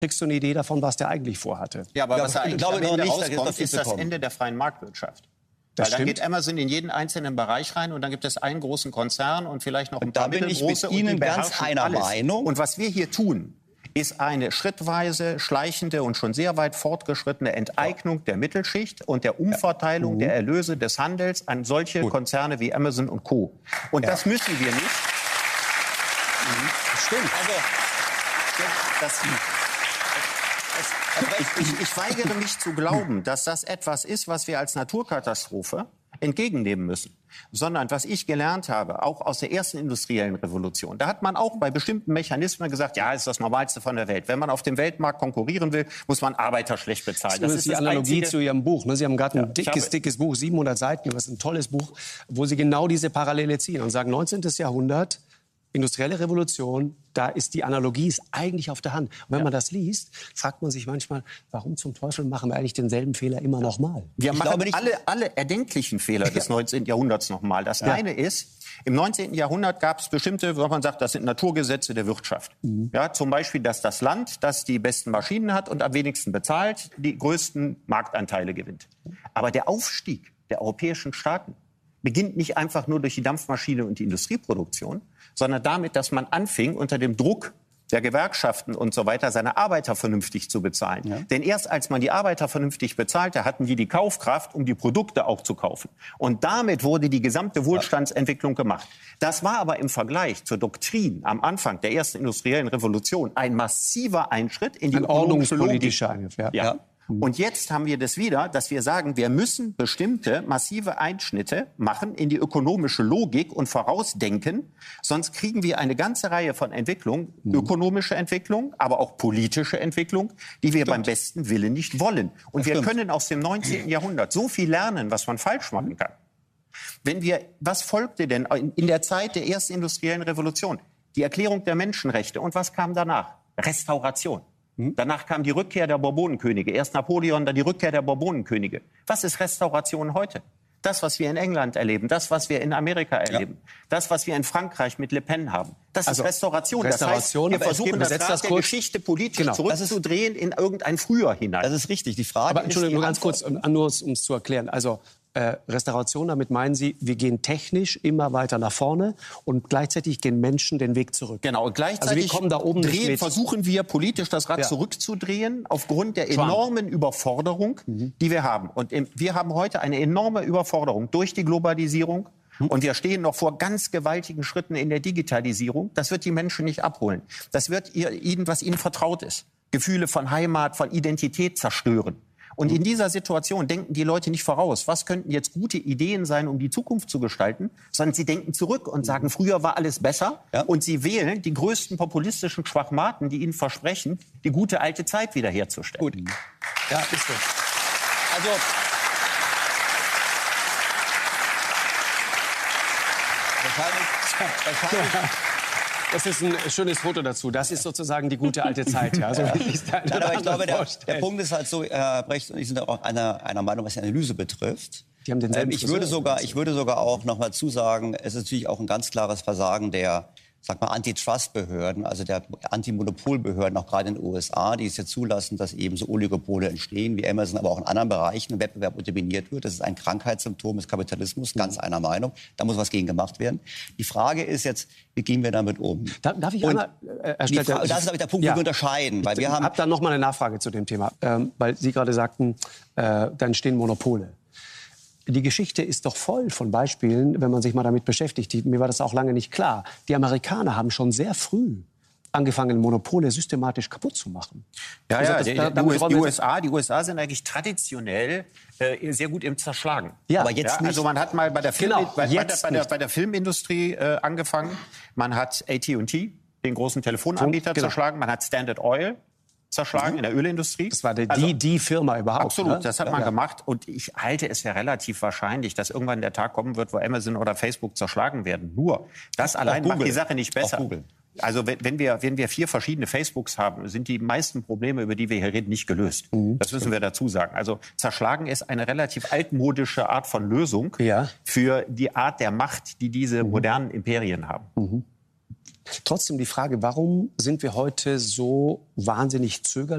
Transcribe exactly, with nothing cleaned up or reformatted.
kriegst du eine Idee davon, was der eigentlich vorhatte. Ja, aber Ja, was da eigentlich glaube am ich noch Ende nicht, da rauskommt, ist noch ist viel das zu kommen. Ende der freien Marktwirtschaft. Das Weil dann stimmt. geht Amazon in jeden einzelnen Bereich rein und dann gibt es einen großen Konzern und vielleicht noch ein Und da paar bin ich mittelgroße mit Ihnen und die ganz beherrschen einer alles. Meinung. Und was wir hier tun, ist eine schrittweise, schleichende und schon sehr weit fortgeschrittene Enteignung der Mittelschicht und der Umverteilung der Erlöse des Handels an solche Konzerne wie Amazon und Co. Und das müssen wir nicht. Das stimmt. Also, Das, ich, ich, ich weigere mich zu glauben, dass das etwas ist, was wir als Naturkatastrophe entgegennehmen müssen. Sondern was ich gelernt habe, auch aus der ersten industriellen Revolution, da hat man auch bei bestimmten Mechanismen gesagt, ja, ist das Normalste von der Welt. Wenn man auf dem Weltmarkt konkurrieren will, muss man Arbeiter schlecht bezahlen. Das ist die Analogie einzige... zu Ihrem Buch. Ne? Sie haben gerade ein Ja, dickes, habe... dickes Buch, siebenhundert Seiten, das ist ein tolles Buch, wo Sie genau diese Parallele ziehen und sagen, neunzehnten. Jahrhundert, industrielle Revolution, da ist die Analogie ist eigentlich auf der Hand. Und wenn Ja. man das liest, fragt man sich manchmal, warum zum Teufel machen wir eigentlich denselben Fehler immer noch mal? Wir Ich machen glaube nicht- alle, alle erdenklichen Fehler des neunzehnten. Jahrhunderts nochmal. Das eine ist, im neunzehnten. Jahrhundert gab es bestimmte, was man sagt, das sind Naturgesetze der Wirtschaft. Ja, zum Beispiel, dass das Land, das die besten Maschinen hat und am wenigsten bezahlt, die größten Marktanteile gewinnt. Aber der Aufstieg der europäischen Staaten beginnt nicht einfach nur durch die Dampfmaschine und die Industrieproduktion, sondern damit, dass man anfing, unter dem Druck der Gewerkschaften und so weiter, seine Arbeiter vernünftig zu bezahlen. Ja. Denn erst als man die Arbeiter vernünftig bezahlte, hatten die die Kaufkraft, um die Produkte auch zu kaufen. Und damit wurde die gesamte Wohlstandsentwicklung gemacht. Das war aber im Vergleich zur Doktrin am Anfang der ersten industriellen Revolution ein massiver Einschritt in die Ein ökonomische Logik. ordnungspolitischer Eingriff, ja. Ja. Und jetzt haben wir das wieder, dass wir sagen, wir müssen bestimmte massive Einschnitte machen in die ökonomische Logik und vorausdenken. Sonst kriegen wir eine ganze Reihe von Entwicklungen, ökonomische Entwicklung, aber auch politische Entwicklung, die wir beim besten Willen nicht wollen. Und wir können aus dem neunzehnten. Jahrhundert so viel lernen, was man falsch machen kann. Wenn wir, was folgte denn in der Zeit der ersten industriellen Revolution? Die Erklärung der Menschenrechte. Und was kam danach? Restauration. Danach kam die Rückkehr der Bourbonenkönige. Erst Napoleon, dann die Rückkehr der Bourbonenkönige. Was ist Restauration heute? Das, was wir in England erleben, das, was wir in Amerika erleben, ja. das, was wir in Frankreich mit Le Pen haben, das also, ist Restauration. Restauration. Das heißt, wir versuchen das Rad das der kurz. Geschichte politisch Genau. zurückzudrehen in irgendein Früher hinein. Das ist richtig. Die Frage Aber Entschuldigung, nur ist ganz kurz, nur um es zu erklären. Also äh, Restauration, damit meinen Sie, wir gehen technisch immer weiter nach vorne und gleichzeitig gehen Menschen den Weg zurück. Genau, und gleichzeitig also wir kommen da oben nicht drehen, mit. versuchen wir politisch das Rad Ja. zurückzudrehen aufgrund der Trump. enormen Überforderung, mhm. die wir haben. Und im, wir haben heute eine enorme Überforderung durch die Globalisierung. Mhm. Und wir stehen noch vor ganz gewaltigen Schritten in der Digitalisierung. Das wird die Menschen nicht abholen. Das wird ihr, ihnen, was ihnen vertraut ist. Gefühle von Heimat, von Identität zerstören. Und in dieser Situation denken die Leute nicht voraus, was könnten jetzt gute Ideen sein, um die Zukunft zu gestalten, sondern sie denken zurück und sagen, früher war alles besser. Ja. Und sie wählen die größten populistischen Schwachmaten, die ihnen versprechen, die gute alte Zeit wiederherzustellen. Gut. Ja, ist so. Also, wahrscheinlich, wahrscheinlich Das ist ein schönes Foto dazu. Das ist sozusagen die gute alte Zeit. Ja, so wie es der Nein, aber ich glaube, der, vorstellt. der Punkt ist halt so, Herr Brecht und ich sind auch einer, einer Meinung, was die Analyse betrifft. Die haben denselben ähm, ich, würde sogar, ich würde sogar auch noch mal zusagen, es ist natürlich auch ein ganz klares Versagen der, sag mal, Antitrust-Behörden, also der Antimonopolbehörden, auch gerade in den U S A, die es ja zulassen, dass eben so Oligopole entstehen, wie Amazon, aber auch in anderen Bereichen Wettbewerb unterminiert wird. Das ist ein Krankheitssymptom des Kapitalismus, ganz einer Meinung. Da muss was gegen gemacht werden. Die Frage ist jetzt, wie gehen wir damit um? Darf, darf ich Und einmal, äh, Herr die Stelter, Frage, das ist, glaube ich, der Punkt, ja. wie wir unterscheiden. Weil Ich wir haben habe da noch mal eine Nachfrage zu dem Thema, ähm, weil Sie gerade sagten, äh, da entstehen Monopole. Die Geschichte ist doch voll von Beispielen, wenn man sich mal damit beschäftigt. Die, mir war das auch lange nicht klar. Die Amerikaner haben schon sehr früh angefangen, Monopole systematisch kaputt zu machen. Ja, Also ja, das- die, da- die, damit US, wollen die, wir- USA, die U S A sind eigentlich traditionell äh, sehr gut im Zerschlagen. Ja, aber jetzt Ja, nicht. also man hat mal bei der, Film, Genau, bei, bei, der, jetzt bei, der, nicht. bei der Filmindustrie äh, angefangen. Man hat A T und T, den großen Telefonanbieter, Genau. zerschlagen. Man hat Standard Oil zerschlagen in der Ölindustrie. Das war die, Also- die, die Firma überhaupt. Absolut, ne? das hat man Ja. gemacht. Und ich halte es für relativ wahrscheinlich, dass irgendwann der Tag kommen wird, wo Amazon oder Facebook zerschlagen werden. Nur, das allein macht Google. die Sache nicht besser. Auch Google. Also wenn, wenn, wir, wenn wir vier verschiedene Facebooks haben, sind die meisten Probleme, über die wir hier reden, nicht gelöst. Mhm. Das müssen wir dazu sagen. Also zerschlagen ist eine relativ altmodische Art von Lösung Ja. für die Art der Macht, die diese modernen Imperien haben. Trotzdem die Frage, warum sind wir heute so wahnsinnig zögerlich?